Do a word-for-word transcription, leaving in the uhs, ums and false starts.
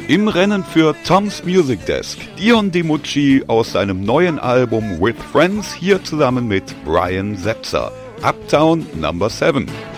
Im Rennen für Tom's Music Desk Dion DiMucci aus seinem neuen Album With Friends, hier zusammen mit Brian Setzer. Uptown Number seven.